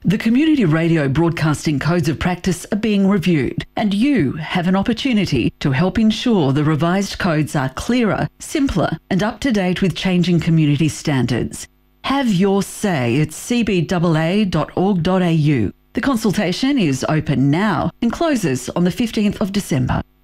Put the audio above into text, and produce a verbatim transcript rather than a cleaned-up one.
The Community Radio Broadcasting Codes of Practice are being reviewed, and you have an opportunity to help ensure the revised codes are clearer, simpler, and up to date with changing community standards. Have your say at c b a a dot org dot a u. The consultation is open now and closes on the fifteenth of December.